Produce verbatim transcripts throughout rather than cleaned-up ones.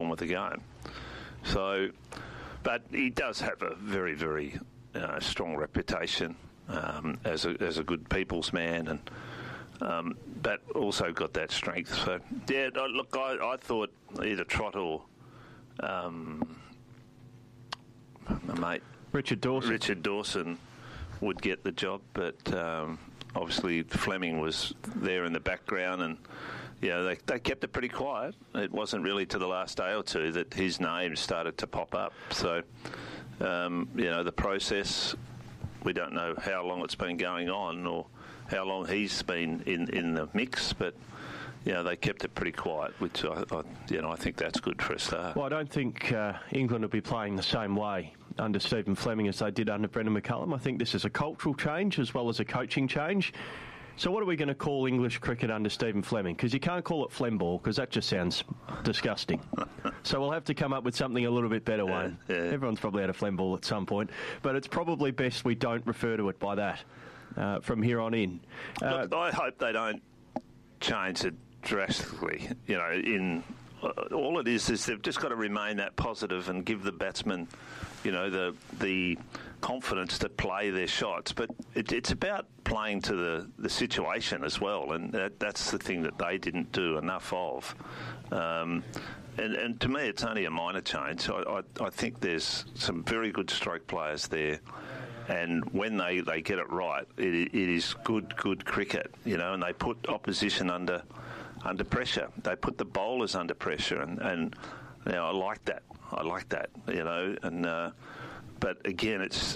with the game. So, but he does have a very, very uh, strong reputation um, as a as a good people's man, and um, but also got that strength. So, yeah, look, I, I thought either Trott or um, my mate Richard Dawson. Richard Dawson would get the job, but um, obviously Fleming was there in the background, and you know, they, they kept it pretty quiet. It wasn't really to the last day or two that his name started to pop up. So, um, you know, the process, we don't know how long it's been going on or how long he's been in, in the mix, but you know, they kept it pretty quiet, which I, I, you know, I think that's good for a start. Well, I don't think uh, England will be playing the same way under Stephen Fleming as they did under Brendan McCullum. I think this is a cultural change as well as a coaching change. So what are we going to call English cricket under Stephen Fleming? Because you can't call it Flemball, because that just sounds disgusting. So we'll have to come up with something a little bit better, Wayne. Yeah, yeah. Everyone's probably had a Flemball at some point, but it's probably best we don't refer to it by that uh, from here on in. Uh, Look, I hope they don't change it drastically. You know, in uh, all it is is they've just got to remain that positive and give the batsmen, you know, the the confidence to play their shots. But it, it's about playing to the, the situation as well, and that, that's the thing that they didn't do enough of. Um, and, and to me, it's only a minor change. I, I, I think there's some very good stroke players there. And when they, they get it right, it, it is good, good cricket, you know, and they put opposition under under pressure. They put the bowlers under pressure, and, and you know, I like that. I like that, you know. And uh, but again, it's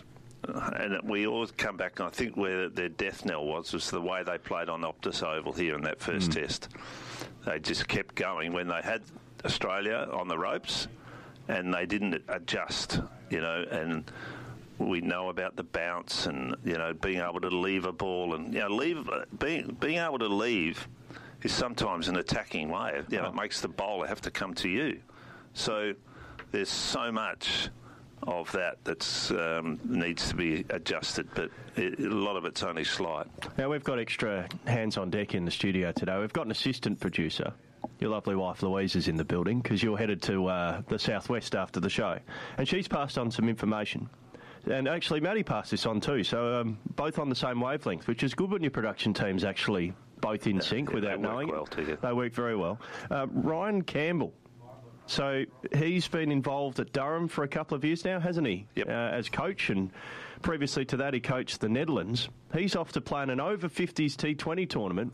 and we always come back, and I think where their death knell was was the way they played on Optus Oval here in that first mm. test. They just kept going when they had Australia on the ropes, and they didn't adjust, you know, and we know about the bounce and, you know, being able to leave a ball and, you know, leave being being able to leave is sometimes an attacking way. You know, it makes the bowler have to come to you. So there's so much of that that's um, needs to be adjusted, but it, a lot of it's only slight. Now, we've got extra hands on deck in the studio today. We've got an assistant producer. Your lovely wife Louise is in the building because you're headed to uh, the southwest after the show, and she's passed on some information. And actually, Maddie passed this on too, so um, both on the same wavelength, which is good when your production team's actually both in yeah, sync yeah, without they knowing work well it. together. They work very well. Uh, Ryan Campbell. So he's been involved at Durham for a couple of years now, hasn't he? Yep. Uh, as coach, and previously to that he coached the Netherlands. He's off to play in an over fifties T twenty tournament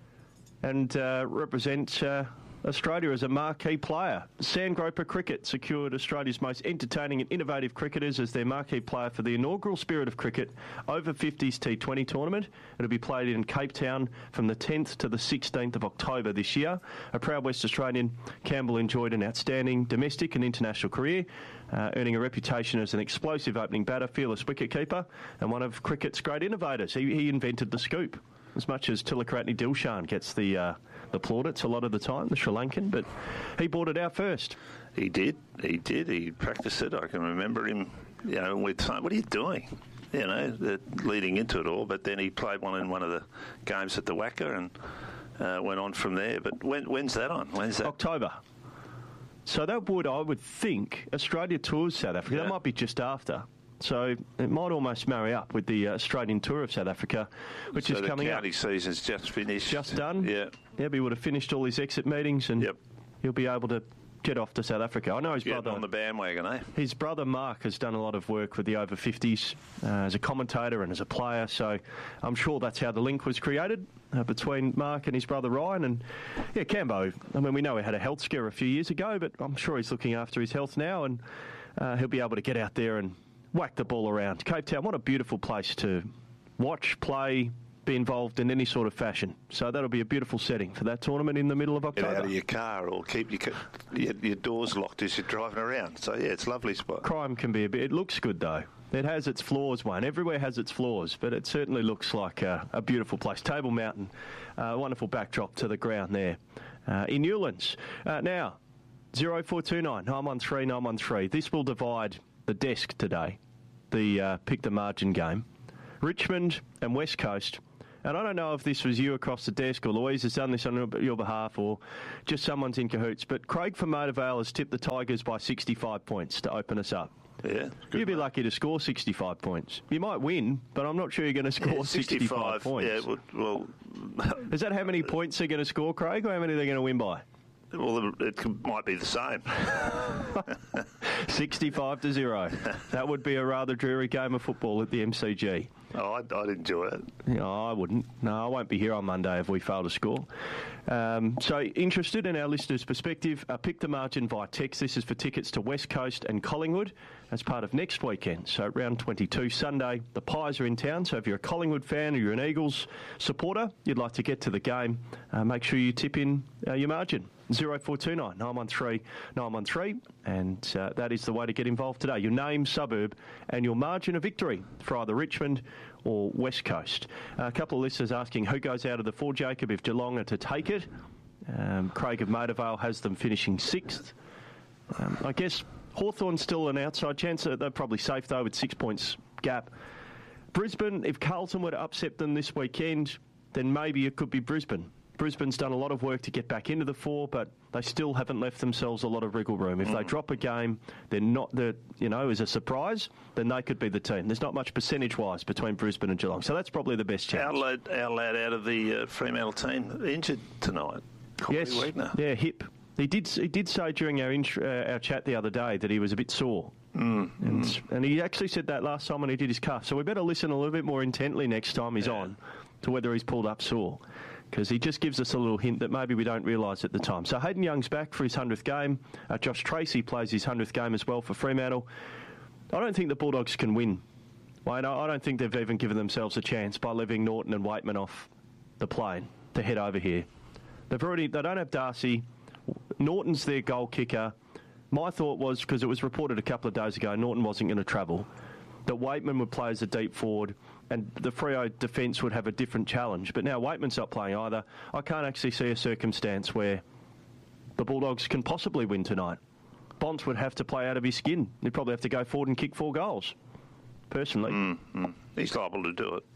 and uh, represent uh, Australia as a marquee player. Sandgroper Cricket secured Australia's most entertaining and innovative cricketers as their marquee player for the inaugural Spirit of Cricket over fifties T twenty tournament. It'll be played in Cape Town from the tenth to the sixteenth of October this year. A proud West Australian, Campbell enjoyed an outstanding domestic and international career, uh, earning a reputation as an explosive opening batter, fearless wicketkeeper, and one of cricket's great innovators. He, he invented the scoop. As much as Tilakratne Dilshan gets the uh, the plaudits a lot of the time, the Sri Lankan, but he brought it out first. He did, he did. He practiced it. I can remember him, you know, we'd say, what are you doing? You know, the, leading into it all. But then he played one in one of the games at the Wacker and uh, went on from there. But when, when's that on? When's that? October. So that would, I would think, Australia tours South Africa. Yeah. That might be just after. So it might almost marry up with the uh, Australian tour of South Africa, which so is coming up. the county season's just finished. Just done. Yeah. Yeah, he would have finished all his exit meetings and yep. he'll be able to get off to South Africa. I know his Getting brother on the bandwagon, eh? His brother Mark has done a lot of work with the over fifties uh, as a commentator and as a player, so I'm sure that's how the link was created uh, between Mark and his brother Ryan. And yeah, Cambo, I mean, we know he had a health scare a few years ago, but I'm sure he's looking after his health now, and uh, he'll be able to get out there and whack the ball around. Cape Town, what a beautiful place to watch, play, be involved in any sort of fashion. So that'll be a beautiful setting for that tournament in the middle of October. Get out of your car or keep your, your, your doors locked as you're driving around. So, yeah, it's a lovely spot. Crime can be a bit... It looks good, though. It has its flaws, Wayne. Everywhere has its flaws, but it certainly looks like a, a beautiful place. Table Mountain, a uh, wonderful backdrop to the ground there uh, in Newlands. Uh, now, zero four two nine, nine one three, nine one three. This will divide the desk today, the uh, Pick the Margin game. Richmond and West Coast and I don't know if this was you across the desk or Louise has done this on your behalf or just someone's in cahoots, but Craig from Maida Vale has tipped the Tigers by sixty-five points to open us up. Yeah, You'd be mate. lucky to score sixty-five points. You might win, but I'm not sure you're going to score Yeah, sixty-five points. Yeah, well, well is that how many points they're going to score, Craig, or how many they're going to win by? Well, it could, might be the same. sixty-five to zero. That would be a rather dreary game of football at the M C G. Oh, I'd, I'd enjoy it. No, I wouldn't. No, I won't be here on Monday if we fail to score. Um, so, interested in our listeners' perspective, uh, pick the margin via text. This is for tickets to West Coast and Collingwood as part of next weekend. So, round twenty-two, Sunday, the Pies are in town. So, if you're a Collingwood fan or you're an Eagles supporter, you'd like to get to the game, uh, make sure you tip in uh, your margin. zero four two nine, nine one three, nine one three, and uh, that is the way to get involved today. Your name, suburb, and your margin of victory for either Richmond or West Coast. Uh, a couple of listeners asking who goes out of the four, Jacob, if Geelong are to take it. Um, Craig of Maida Vale has them finishing sixth. Um, I guess Hawthorn's still an outside chance. They're probably safe, though, with six points gap. Brisbane, if Carlton were to upset them this weekend, then maybe it could be Brisbane. Brisbane's done a lot of work to get back into the four, but they still haven't left themselves a lot of wriggle room. If mm. they drop a game, they're not the, you know, as a surprise, then they could be the team. There's not much percentage-wise between Brisbane and Geelong, so that's probably the best chance. Our lad, our lad out of the uh, Fremantle team injured tonight. Corey yes, Wagner. yeah, hip. He did. He did say during our intro, uh, our chat the other day that he was a bit sore, mm. and, mm. and he actually said that last time when he did his cuff. So we better listen a little bit more intently next time he's yeah. on to whether he's pulled up sore, because he just gives us a little hint that maybe we don't realise at the time. So Hayden Young's back for his hundredth game. Uh, Josh Tracy plays his hundredth game as well for Fremantle. I don't think the Bulldogs can win. Wayne, I don't think they've even given themselves a chance by leaving Norton and Waitman off the plane to head over here. They've already. They don't have Darcy. Norton's their goal kicker. My thought was, because it was reported a couple of days ago, Norton wasn't going to travel, that Waitman would play as a deep forward and the Freo defence would have a different challenge. But now Waitman's not playing either. I can't actually see a circumstance where the Bulldogs can possibly win tonight. Bonds would have to play out of his skin. He'd probably have to go forward and kick four goals, personally. Mm-hmm. He's liable to do it.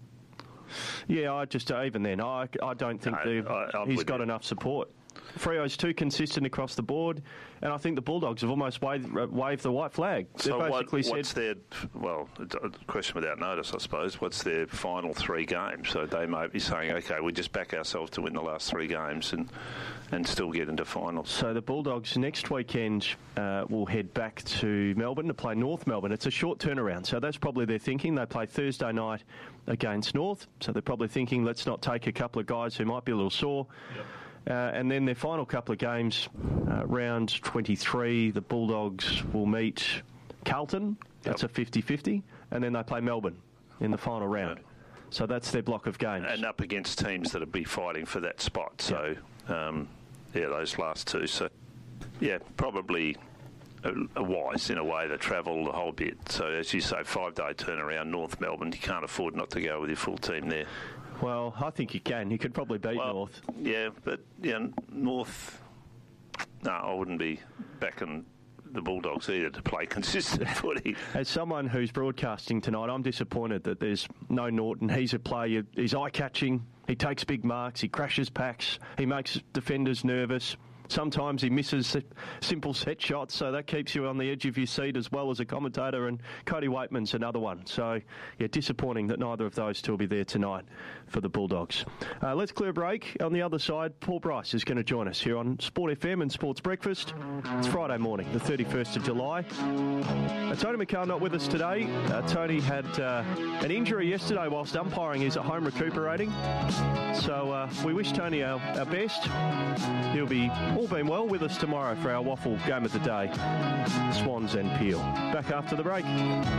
Yeah, I just, uh, even then, I, I don't think no, I, he's got you. enough support. Freo's too consistent across the board, and I think the Bulldogs have almost waved, waved the white flag. So They've basically what, what's said, their, well, a question without notice, I suppose, what's their final three games? So they might be saying, OK, we just back ourselves to win the last three games and, and still get into finals. So the Bulldogs next weekend uh, will head back to Melbourne to play North Melbourne. It's a short turnaround, so that's probably their thinking. They play Thursday night against North, so they're probably thinking, let's not take a couple of guys who might be a little sore. Yep. Uh, and then their final couple of games, uh, round twenty-three, the Bulldogs will meet Carlton. That's yep. a fifty-fifty. And then they play Melbourne in the final round. Yep. So that's their block of games. And up against teams that will be fighting for that spot. So, yep. um, yeah, those last two. So, yeah, probably a, a wise in a way to travel the whole bit. So, as you say, five-day turnaround, North Melbourne, you can't afford not to go with your full team there. Well, I think you can. You could probably beat well, North. Yeah, but yeah, North. No, I wouldn't be backing the Bulldogs either to play consistent footy. As someone who's broadcasting tonight, I'm disappointed that there's no Norton. He's a player. He's eye-catching. He takes big marks. He crashes packs. He makes defenders nervous. Sometimes he misses simple set shots, so that keeps you on the edge of your seat as well as a commentator, and Cody Waitman's another one. So, yeah, disappointing that neither of those two will be there tonight for the Bulldogs. Uh, let's clear a break. On the other side, Paul Bryce is going to join us here on Sport F M and Sports Breakfast. It's Friday morning, the thirty-first of July. Uh, Tony McCall not with us today. Uh, Tony had uh, an injury yesterday whilst umpiring. He's at home recuperating. So uh, we wish Tony our, our best. He'll be all being well with us tomorrow for our waffle game of the day, Swans and Peel. Back after the break.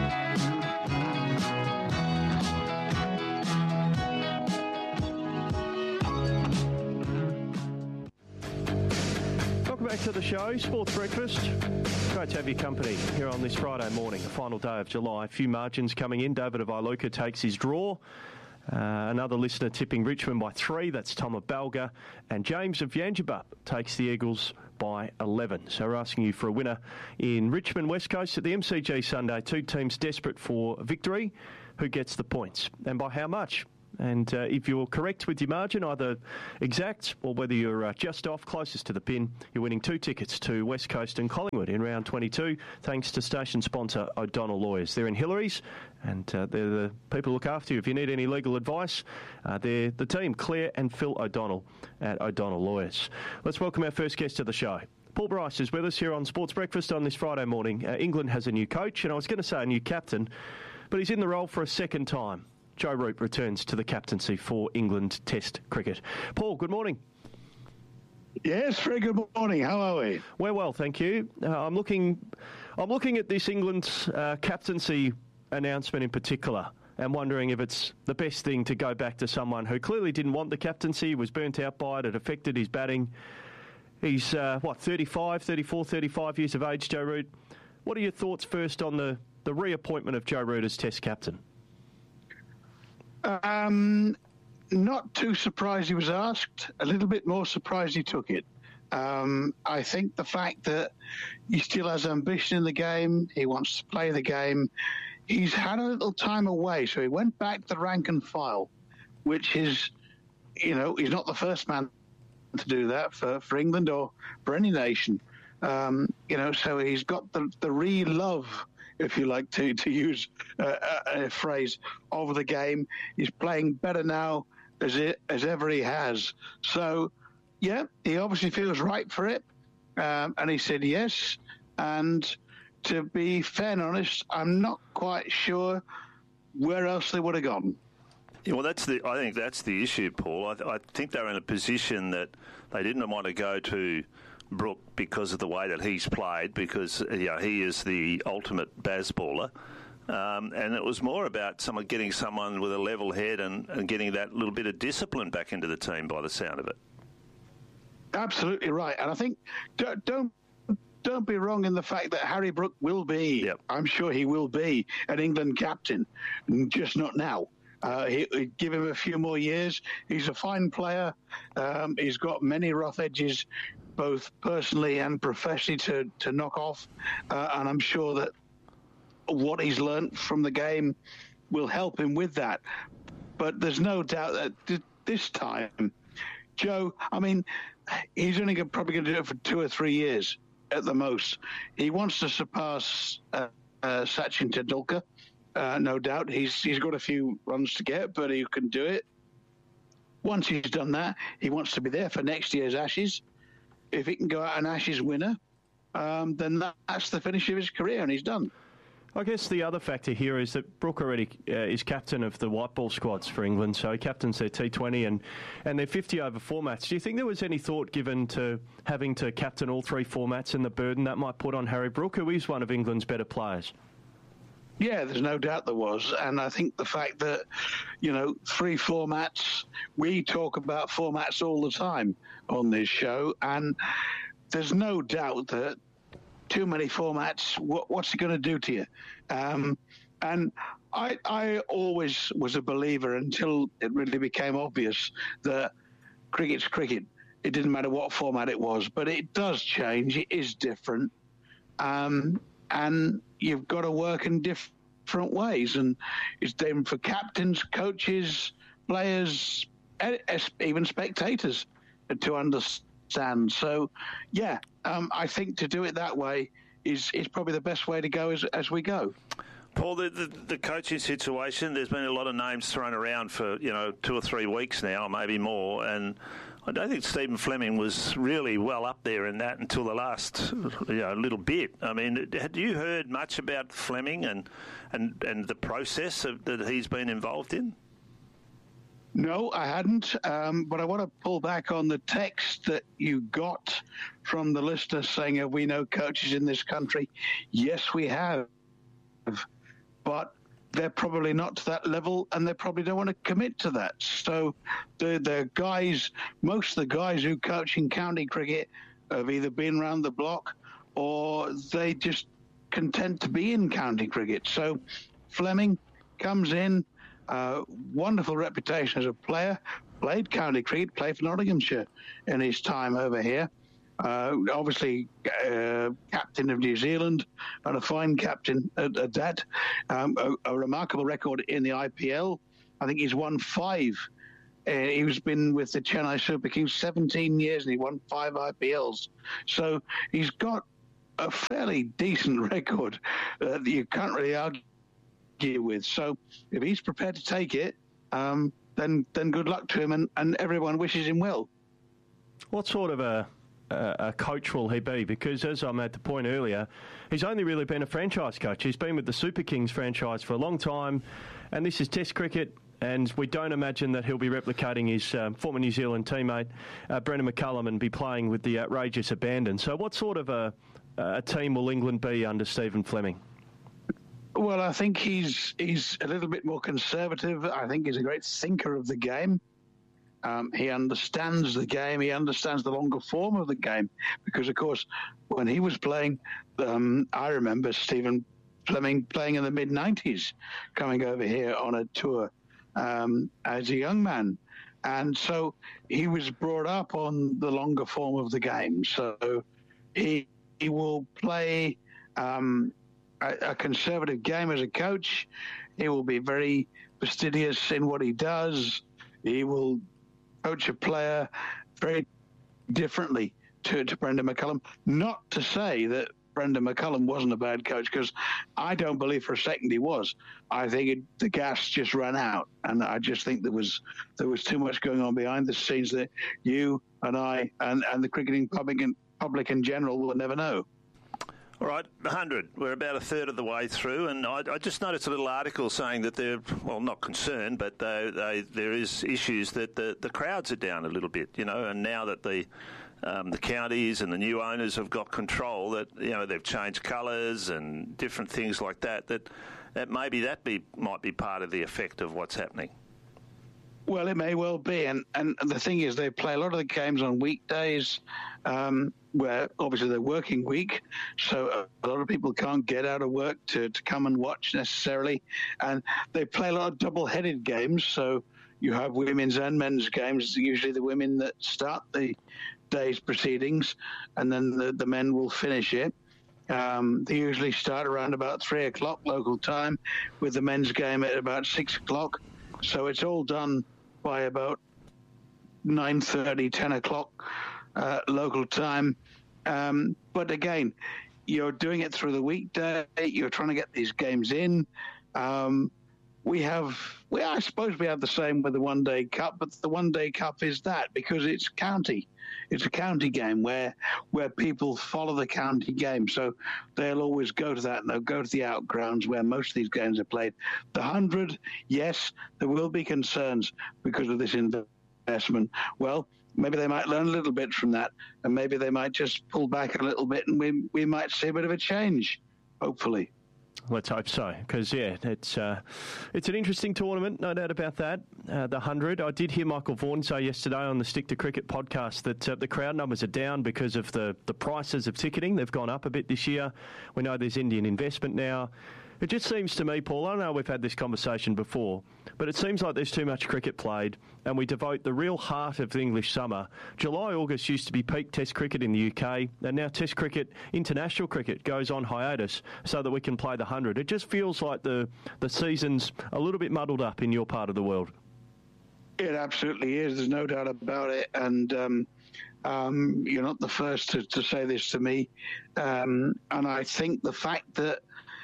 Welcome back to the show, Sports Breakfast. Great to have your company here on this Friday morning, the final day of July. A few margins coming in. David of Iluka takes his draw. Uh, another listener tipping Richmond by three. That's Tom of Balga. And James of Yangebup takes the Eagles by eleven. So we're asking you for a winner in Richmond West Coast at the M C G Sunday. Two teams desperate for victory. Who gets the points? And by how much? And uh, if you're correct with your margin, either exact or whether you're uh, just off, closest to the pin, you're winning two tickets to West Coast and Collingwood in round twenty-two, thanks to station sponsor O'Donnell Lawyers. They're in Hillary's, and uh, they're the people who look after you. If you need any legal advice, uh, they're the team, Claire and Phil O'Donnell at O'Donnell Lawyers. Let's welcome our first guest to the show. Paul Bryce is with us here on Sports Breakfast on this Friday morning. Uh, England has a new coach, and I was going to say a new captain, but he's in the role for a second time. Joe Root returns to the captaincy for England Test cricket. Paul, good morning. Yes, very good morning. How are we? We're well, thank you. Uh, I'm looking, I'm looking at this England uh, captaincy announcement in particular, and wondering if it's the best thing to go back to someone who clearly didn't want the captaincy, was burnt out by it, it affected his batting. He's, uh, what, thirty-five, thirty-four, thirty-five years of age, Joe Root. What are your thoughts first on the, the reappointment of Joe Root as Test captain? Um, not too surprised he was asked. A little bit more surprised he took it. Um, I think the fact that he still has ambition in the game, he wants to play the game. He's had a little time away, so he went back to the rank and file, which is, you know, he's not the first man to do that for, for England or for any nation. Um, you know, so he's got the, the re-love, if you like to, to use uh, a, a phrase, of the game. He's playing better now as it, as ever he has. So, yeah, he obviously feels right for it. Um, and he said yes. And to be fair and honest, I'm not quite sure where else they would have gone. Yeah, well, that's the. I think that's the issue, Paul. I, th- I think they're in a position that they didn't want to go to Brook because of the way that he's played, because you know, he is the ultimate Bazballer. Um, and it was more about someone getting someone with a level head and, and getting that little bit of discipline back into the team by the sound of it. Absolutely right. And I think, don't, don't Don't be wrong in the fact that Harry Brook will be, yep. I'm sure he will be, an England captain, just not now. Uh, he, he, give him a few more years. He's a fine player. Um, he's got many rough edges, both personally and professionally, to, to knock off. Uh, and I'm sure that what he's learnt from the game will help him with that. But there's no doubt that th- this time, Joe, I mean, he's only gonna, probably going to do it for two or three years at the most. He wants to surpass uh, uh, Sachin Tendulkar. Uh, no doubt. He's he's got a few runs to get, but he can do it. Once he's done that, he wants to be there for next year's Ashes. If he can go out an Ashes winner, um, then that, that's the finish of his career, and he's done. I guess the other factor here is that Brook already uh, is captain of the white ball squads for England, so he captains their T twenty and, and their fifty over formats. Do you think there was any thought given to having to captain all three formats and the burden that might put on Harry Brook, who is one of England's better players? Yeah, there's no doubt there was. And I think the fact that, you know, three formats, we talk about formats all the time on this show, and there's no doubt that too many formats, what, what's it going to do to you? Um, and I, I always was a believer until it really became obvious that cricket's cricket. It didn't matter what format it was, but it does change. It is different. Um, and you've got to work in different ways. And it's different for captains, coaches, players, even spectators to understand. So, yeah, um, I think to do it that way is, is probably the best way to go as, as we go. Paul, the, the, the coaching situation, there's been a lot of names thrown around for, you know, two or three weeks now, maybe more, and I don't think Stephen Fleming was really well up there in that until the last, you know, little bit. I mean, had you heard much about Fleming and and, and the process of, that he's been involved in? No, I hadn't, um, but I want to pull back on the text that you got from the listener saying, have we no coaches in this country? Yes, we have, but they're probably not to that level, and they probably don't want to commit to that. So the the guys, most of the guys who coach in county cricket have either been around the block or they just content to be in county cricket. So Fleming comes in, uh, wonderful reputation as a player, played county cricket, played for Nottinghamshire in his time over here. Uh, obviously, uh, captain of New Zealand and a fine captain at, at that. Um, a, a remarkable record in the I P L. I think he's won five. Uh, he's been with the Chennai Super Kings seventeen years, and he won five I P Ls. So he's got a fairly decent record uh, that you can't really argue with. So if he's prepared to take it, um, then then good luck to him, and, and everyone wishes him well. What sort of a, a, a coach will he be? Because as I made the point earlier, he's only really been a franchise coach. He's been with the Super Kings franchise for a long time, and this is Test cricket, and we don't imagine that he'll be replicating his um, former New Zealand teammate, uh, Brendan McCullum, and be playing with the outrageous abandon. So what sort of a, a team will England be under Stephen Fleming? Well, I think he's he's a little bit more conservative. I think he's a great thinker of the game. Um, he understands the game. He understands the longer form of the game. Because, of course, when he was playing, um, I remember Stephen Fleming playing in the mid nineties, coming over here on a tour um, as a young man. And so he was brought up on the longer form of the game. So he, he will play um, a, a conservative game as a coach. He will be very fastidious in what he does. He will coach a player very differently to, to Brendan McCullum. Not to say that Brendan McCullum wasn't a bad coach, because I don't believe for a second he was. I think it, the gas just ran out, and I just think there was there was too much going on behind the scenes that you and I and, and the cricketing public in, public in general will never know. All right, one hundred. We're about a third of the way through, and I, I just noticed a little article saying that they're, well, not concerned, but they, they, there is issues that the, the crowds are down a little bit, you know, and now that the um, the counties and the new owners have got control, that, you know, they've changed colours and different things like that, that, that maybe that be might be part of the effect of what's happening. Well, it may well be, and, and the thing is, they play a lot of the games on weekdays, um, where obviously they're working week, so a lot of people can't get out of work to, to come and watch necessarily, and they play a lot of double-headed games, so you have women's and men's games, usually the women that start the day's proceedings, and then the, the men will finish it. Um, they usually start around about three o'clock local time, with the men's game at about six o'clock. So it's all done by about nine thirty, ten o'clock uh, local time. Um, but again, you're doing it through the weekday. You're trying to get these games in. Um, we have, we I suppose we have the same with the One Day Cup, but the One Day Cup is that because it's county. It's a county game where where people follow the county game. So they'll always go to that, and they'll go to the outgrounds where most of these games are played. The hundred, yes, there will be concerns because of this investment. Well, maybe they might learn a little bit from that, and maybe they might just pull back a little bit, and we we might see a bit of a change, hopefully. Let's hope so, because, yeah, it's uh, it's an interesting tournament, no doubt about that. Uh, the one hundred. I did hear Michael Vaughan say yesterday on the Stick to Cricket podcast that uh, the crowd numbers are down because of the, the prices of ticketing. They've gone up a bit this year. We know there's Indian investment now. It just seems to me, Paul, I know we've had this conversation before, but it seems like there's too much cricket played and we devote the real heart of the English summer. July, August used to be peak Test cricket in the U K, and now Test cricket, international cricket, goes on hiatus so that we can play the one hundred. It just feels like the, the season's a little bit muddled up in your part of the world. It absolutely is. There's no doubt about it. And um, um, you're not the first to, to say this to me. Um, and I think the fact that,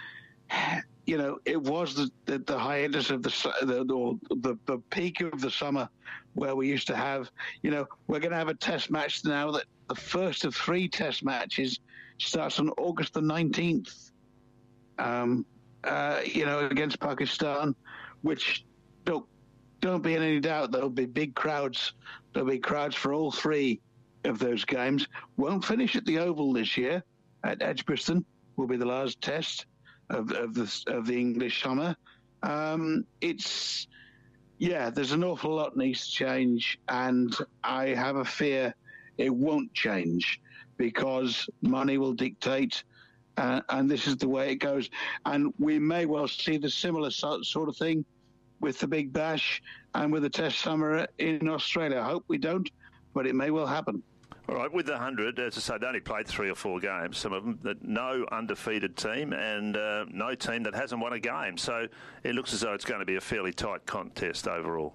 you know, it was the, the, the hiatus of the, the, the the peak of the summer where we used to have, you know, we're going to have a test match now that the first of three test matches starts on August the nineteenth, um, uh, you know, against Pakistan, which don't, don't be in any doubt there'll be big crowds. There'll be crowds for all three of those games. Won't finish at the Oval this year at Edgbaston, will be the last test of, of the of the English summer. Um, it's yeah, there's an awful lot needs to change, and I have a fear it won't change because money will dictate, uh, and this is the way it goes. And we may well see the similar so, sort of thing with the Big Bash and with the Test summer in Australia. I hope we don't, but it may well happen. All right, with the one hundred, as I say, they only played three or four games, some of them, that no undefeated team and uh, no team that hasn't won a game. So it looks as though it's going to be a fairly tight contest overall.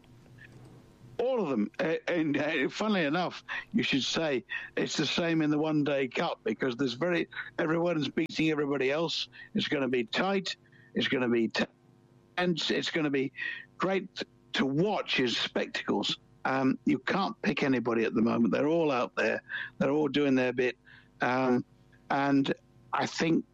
All of them. Uh, and uh, funnily enough, you should say it's the same in the One Day Cup, because there's very everyone's beating everybody else. It's going to be tight. It's going to be tense. It's going to be great to watch as spectacles. Um, you can't pick anybody at the moment. They're all out there. They're all doing their bit. Um, and I think,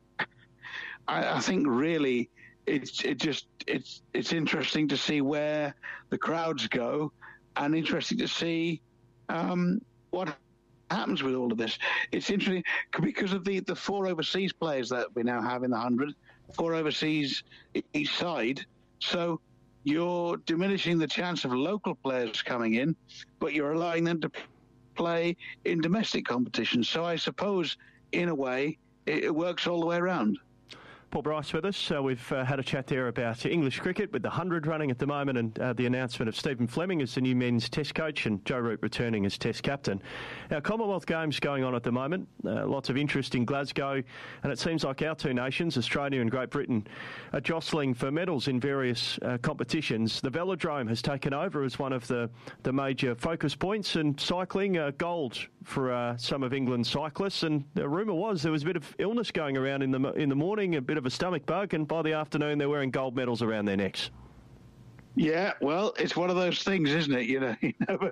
I, I think really, it's it just it's it's interesting to see where the crowds go, and interesting to see um, what happens with all of this. It's interesting because of the, the four overseas players that we now have in the hundred, four overseas each side. So you're diminishing the chance of local players coming in, but you're allowing them to play in domestic competitions. So I suppose, in a way, it, it works all the way around. Paul Bryce with us. So we've uh, had a chat there about English cricket with the one hundred running at the moment, and uh, the announcement of Stephen Fleming as the new men's test coach and Joe Root returning as test captain. Our Commonwealth Games going on at the moment. Uh, lots of interest in Glasgow, and it seems like our two nations, Australia and Great Britain, are jostling for medals in various uh, competitions. The velodrome has taken over as one of the, the major focus points, and cycling uh, gold for uh, some of England's cyclists. And the rumour was there was a bit of illness going around in the in the morning, a bit of a stomach bug, and by the afternoon they're wearing gold medals around their necks. Yeah, well, it's one of those things, isn't it? You know, you never,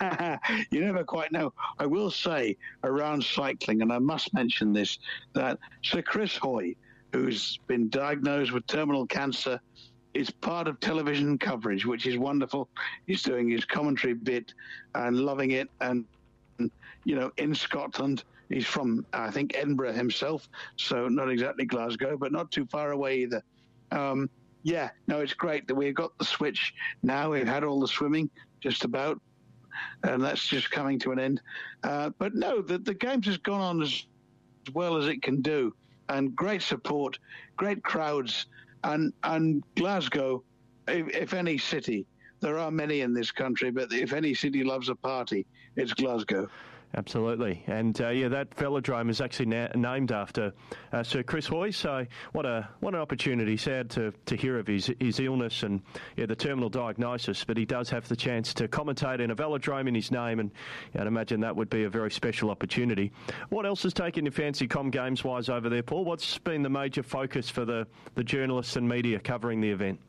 you never quite know. I will say around cycling, and I must mention this, that Sir Chris Hoy, who's been diagnosed with terminal cancer, is part of television coverage, which is wonderful. He's doing his commentary bit and loving it, and you know, in Scotland. He's from, I think, Edinburgh himself, so not exactly Glasgow, but not too far away either. Um, yeah, no, it's great that we've got the switch now. We've had all the swimming, just about, and that's just coming to an end. Uh, but no, the, the Games has gone on as, as well as it can do, and great support, great crowds, and, and Glasgow, if, if any city, there are many in this country, but if any city loves a party, it's Glasgow. Absolutely. And, uh, yeah, that velodrome is actually na- named after uh, Sir Chris Hoy. So what a what an opportunity. Sad to, to hear of his his illness and, yeah, the terminal diagnosis. But he does have the chance to commentate in a velodrome in his name, and I'd imagine that would be a very special opportunity. What else has taken your fancy Com Games-wise over there, Paul? What's been the major focus for the, the journalists and media covering the event?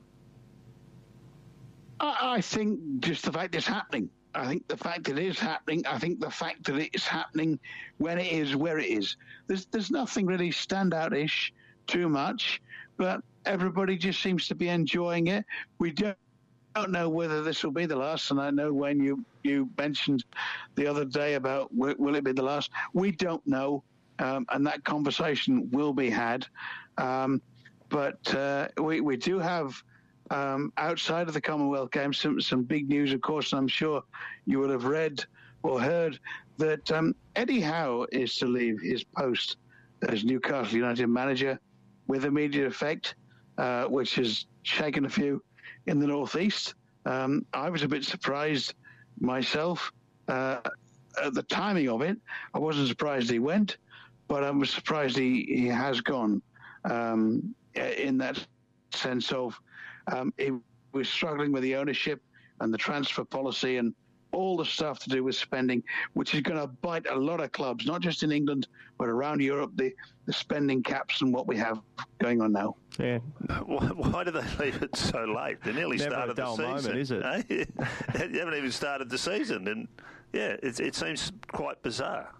I, I think just the fact it's happening. I think the fact that it is happening, I think the fact that it's happening when it is, where it is. There's there's nothing really standout-ish too much, but everybody just seems to be enjoying it. We don't, don't know whether this will be the last, and I know when you, you mentioned the other day about will, will it be the last, we don't know, um, and that conversation will be had. Um, but uh, we, we do have... Um, outside of the Commonwealth Games, some, some big news, of course, and I'm sure you will have read or heard that um, Eddie Howe is to leave his post as Newcastle United manager with immediate effect, uh, which has shaken a few in the northeast. Um, I was a bit surprised myself uh, at the timing of it. I wasn't surprised he went, but I was surprised he, he has gone um, in that sense of Um, he was struggling with the ownership and the transfer policy and all the stuff to do with spending, which is going to bite a lot of clubs, not just in England, but around Europe, the, the spending caps and what we have going on now. Yeah. Why, why do they leave it so late? They nearly Never started a dull the season. moment, is it? Eh? They haven't even started the season. And, yeah, it, it seems quite bizarre.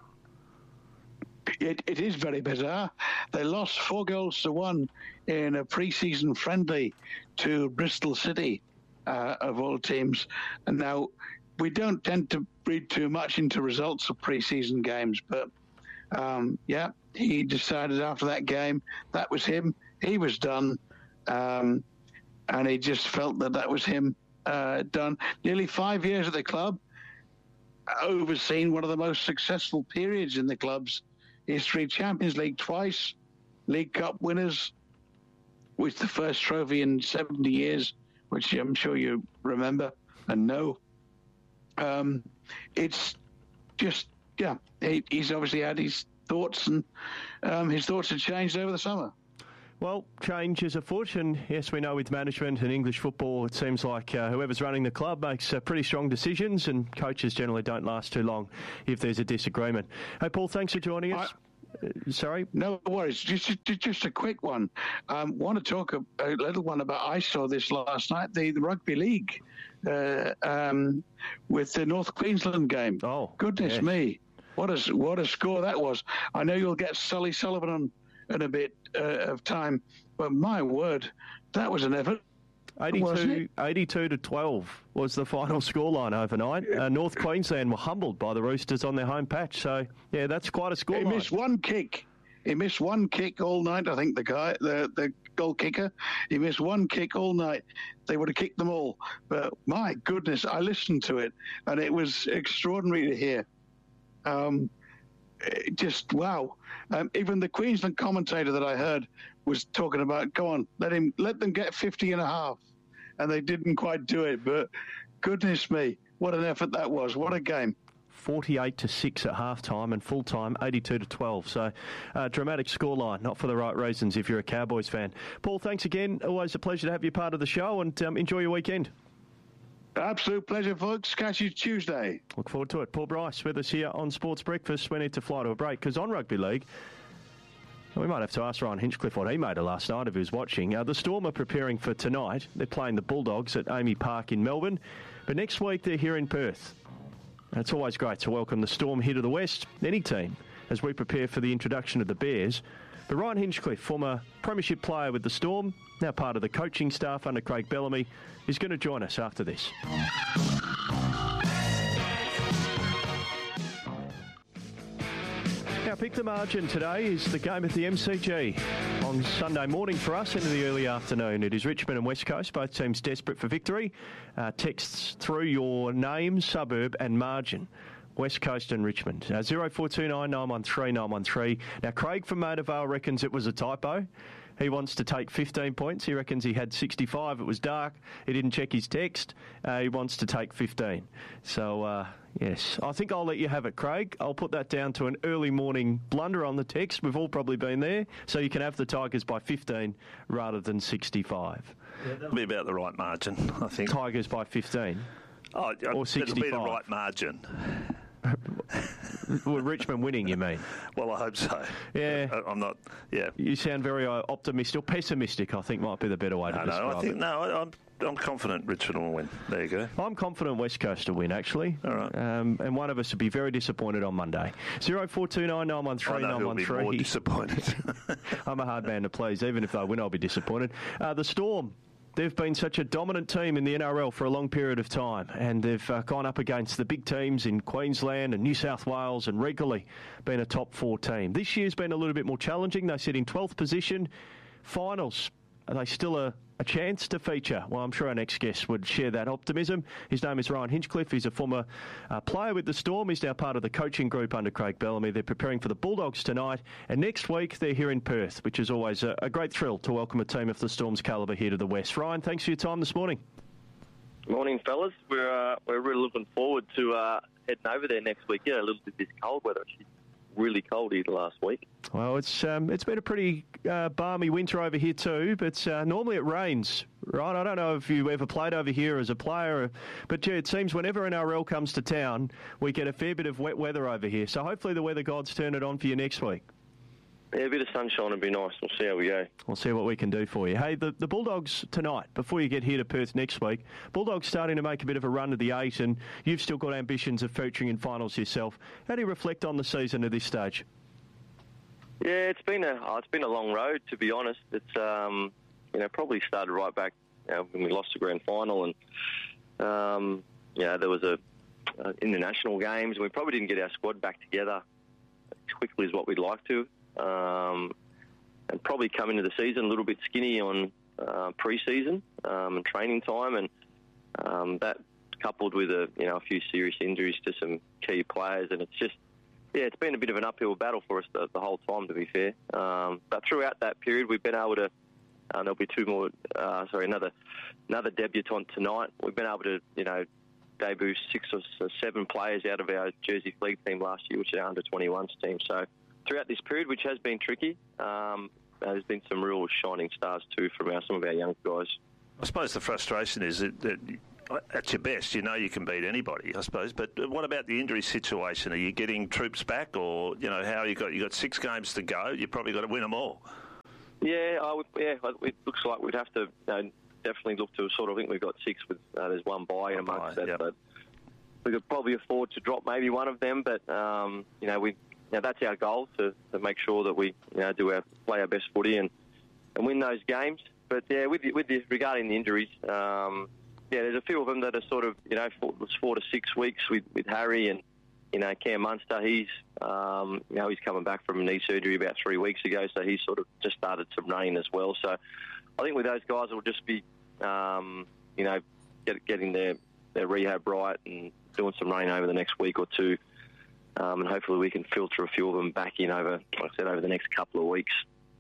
It, it is very bizarre. They lost four goals to one in a pre-season friendly to Bristol City, uh, of all teams. And now, we don't tend to read too much into results of pre-season games, but, um, yeah, he decided after that game that was him. He was done, um, and he just felt that that was him uh, done. Nearly five years at the club, overseen one of the most successful periods in the club's history. Champions League twice, League Cup winners, with the first trophy in seventy years, which I'm sure you remember and know. Um, it's just yeah, he, he's obviously had his thoughts, and um, his thoughts have changed over the summer. Well, change is afoot, and yes, we know with management and English football, it seems like uh, whoever's running the club makes uh, pretty strong decisions, and coaches generally don't last too long if there's a disagreement. Hey, Paul, thanks for joining us. I, uh, sorry? No worries. Just, just, just a quick one. I um, want to talk a, a little one about, I saw this last night, the, the Rugby League uh, um, with the North Queensland game. Oh, goodness yes. me. What a, what a score that was. I know you'll get Sully Sullivan on in a bit uh, of time, but my word, that was an effort. eighty-two, eighty-two to twelve was the final scoreline overnight. Uh, North Queensland were humbled by the Roosters on their home patch. So, yeah, that's quite a scoreline. He missed one kick. He missed one kick all night, I think, the guy, the, the goal kicker. He missed one kick all night. They would have kicked them all. But my goodness, I listened to it, and it was extraordinary to hear. Um, just, wow. Um, even the Queensland commentator that I heard was talking about, go on, let him, let them get fifty and a half. And they didn't quite do it, but goodness me, what an effort that was. What a game. forty-eight to six at half-time, and full-time eighty-two to twelve. So, uh, dramatic scoreline, not for the right reasons if you're a Cowboys fan. Paul, thanks again. Always a pleasure to have you part of the show, and um, enjoy your weekend. Absolute pleasure, folks. Catch you Tuesday. Look forward to it. Paul Bryce with us here on Sports Breakfast. We need to fly to a break because on Rugby League, we might have to ask Ryan Hinchcliffe what he made of last night if he was watching. Uh, the Storm are preparing for tonight. They're playing the Bulldogs at Amy Park in Melbourne. But next week they're here in Perth. And it's always great to welcome the Storm here to the West, any team, as we prepare for the introduction of the Bears. But Ryan Hinchcliffe, former premiership player with the Storm, now part of the coaching staff under Craig Bellamy, is going to join us after this. Our Pick the Margin today is the game at the M C G on Sunday morning for us into the early afternoon. It is Richmond and West Coast, both teams desperate for victory. Uh, texts through your name, suburb and margin. West Coast and Richmond. Uh, zero four two nine nine one three nine one three. Now, Craig from Maida Vale reckons it was a typo. He wants to take fifteen points. He reckons he had sixty-five. It was dark. He didn't check his text. Uh, he wants to take fifteen. So, uh, yes, I think I'll let you have it, Craig. I'll put that down to an early morning blunder on the text. We've all probably been there. So you can have the Tigers by fifteen rather than sixty-five. Yeah, that'll be about the right margin, I think. Tigers by fifteen? Oh, or sixty-five? It'll be the right margin. Well, Richmond winning, you mean? Well, I hope so. Yeah. I'm not, yeah. You sound very uh, optimistic, or pessimistic, I think might be the better way to no, describe no, I think, it. No, I'm, I'm confident Richmond will win. There you go. I'm confident West Coast will win, actually. All right. Um, and one of us will be very disappointed on Monday. zero four two nine nine one three nine one three. I know who'll be more disappointed. I'm a hard man to please. Even if they win, I'll be disappointed. Uh, the Storm. They've been such a dominant team in the N R L for a long period of time, and they've uh, gone up against the big teams in Queensland and New South Wales and regularly been a top four team. This year's been a little bit more challenging. They sit in twelfth position. Finals, are they still a, a chance to feature? Well, I'm sure our next guest would share that optimism. His name is Ryan Hinchcliffe. He's a former uh, player with the Storm. He's now part of the coaching group under Craig Bellamy. They're preparing for the Bulldogs tonight, and next week they're here in Perth, which is always a, a great thrill to welcome a team of the Storm's calibre here to the West. Ryan, thanks for your time this morning. Morning, fellas. We're uh, we're really looking forward to uh, heading over there next week. Yeah, a little bit this cold weather. It's really cold here last week. Well, it's um, it's been a pretty uh, balmy winter over here too, but uh, normally it rains, right? I don't know if you ever played over here as a player, but yeah, it seems whenever N R L comes to town, we get a fair bit of wet weather over here. So hopefully the weather gods turn it on for you next week. Yeah, a bit of sunshine would be nice. We'll see how we go. We'll see what we can do for you. Hey, the, the Bulldogs tonight, before you get here to Perth next week, Bulldogs starting to make a bit of a run to the eight, and you've still got ambitions of featuring in finals yourself. How do you reflect on the season at this stage? Yeah, it's been a oh, it's been a long road, to be honest. It's um, you know probably started right back you know, when we lost the grand final, and um, yeah, there was a uh, in the national games. We probably didn't get our squad back together as quickly as what we'd like to. Um, and probably come into the season a little bit skinny on uh, pre-season um, and training time, and um, that coupled with a you know a few serious injuries to some key players, and it's just yeah, it's been a bit of an uphill battle for us the, the whole time, to be fair. Um, but throughout that period, we've been able to. Uh, there'll be two more. Uh, sorry, another another debutant tonight. We've been able to you know debut six or seven players out of our Jersey Fleet team last year, which is our under twenty-ones team. So throughout this period, which has been tricky, um, there's been some real shining stars too from our, some of our young guys. I suppose the frustration is that, that at your best, you know you can beat anybody, I suppose. But what about the injury situation? Are you getting troops back, or you know how you got you got six games to go? You probably got to win them all. Yeah, I would, yeah. It looks like we'd have to you know, definitely look to sort of. I think we've got six with uh, there's one bye amongst that, yep. But we could probably afford to drop maybe one of them. But um, you know, we you know, that's our goal to, to make sure that we you know do our play our best footy and, and win those games. But yeah, with the, with the, regarding the injuries, um, yeah, there's a few of them that are sort of you know four, four to six weeks with, with Harry and you know Cam Munster. He's um, you know he's coming back from knee surgery about three weeks ago, so he's sort of just started some running as well. So I think with those guys, it'll just be um, you know get, getting their, their rehab right and doing some running over the next week or two, um, and hopefully we can filter a few of them back in over, like I said, over the next couple of weeks.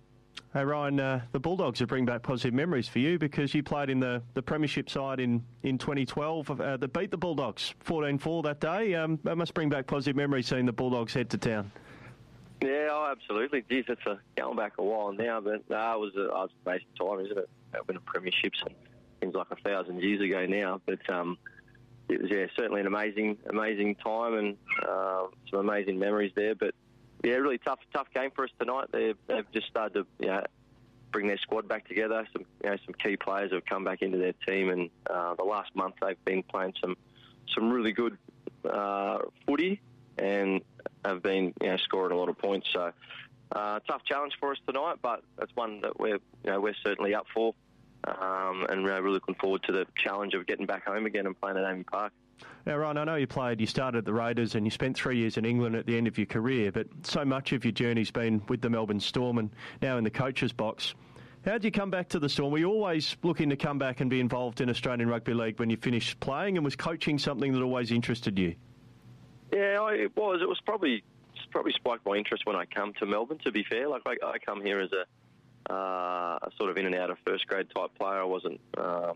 Hey Ryan, uh, the Bulldogs will bring back positive memories for you because you played in the, the premiership side in, in twenty twelve uh, that beat the Bulldogs fourteen four that day. Um, that must bring back positive memories seeing the Bulldogs head to town. Yeah, oh, absolutely. Geez, it's a, going back a while now, but no, it was a, it was a basic time, isn't it? Winning premierships and seems like a thousand years ago now, but um, it was yeah certainly an amazing amazing time and uh, some amazing memories there, but. Yeah, really tough, tough game for us tonight. They've, they've just started to, you know, bring their squad back together. Some, you know, some key players have come back into their team, and uh, the last month they've been playing some, some really good uh, footy, and have been, you know, scoring a lot of points. So, uh, tough challenge for us tonight, but that's one that we're, you know, we're certainly up for, um, and we're really looking forward to the challenge of getting back home again and playing at Amy Park. Now, Ryan, I know you played, you started at the Raiders and you spent three years in England at the end of your career, but so much of your journey's been with the Melbourne Storm and now in the coach's box. How did you come back to the Storm? Were you always looking to come back and be involved in Australian Rugby League when you finished playing, and was coaching something that always interested you? Yeah, it was. It was probably probably spiked my interest when I come to Melbourne, to be fair. Like, I, I come here as a, uh, a sort of in and out of first grade type player. I wasn't... Um,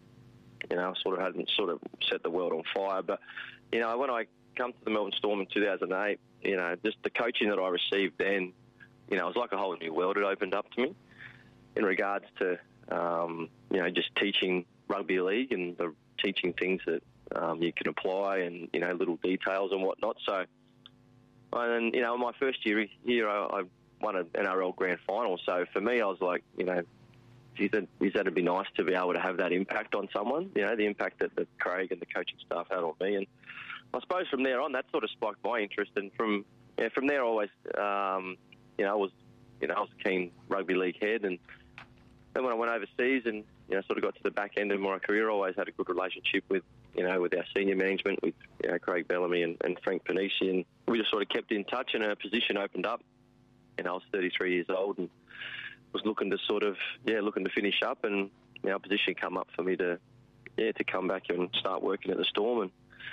You know, I sort of hadn't sort of set the world on fire. But, you know, when I come to the Melbourne Storm in two thousand eight, you know, just the coaching that I received then, you know, it was like a whole new world had opened up to me in regards to, um, you know, just teaching rugby league and the, teaching things that um, you can apply and, you know, little details and whatnot. So, and, you know, in my first year here, I, I won an N R L grand final. So for me, I was like, you know, Geez, that'd be nice to be able to have that impact on someone, you know, the impact that, that Craig and the coaching staff had on me. And I suppose from there on, that sort of spiked my interest. And from yeah, from there, I always, um, you know, I was, you know, I was a keen rugby league head. And then when I went overseas and, you know, sort of got to the back end of my career, I always had a good relationship with, you know, with our senior management, with, you know, Craig Bellamy and, and Frank Panisi. And we just sort of kept in touch, and a position opened up. And I was thirty-three years old and was looking to sort of, yeah, looking to finish up, and you know, a position come up for me to, yeah, to come back and start working at the Storm. And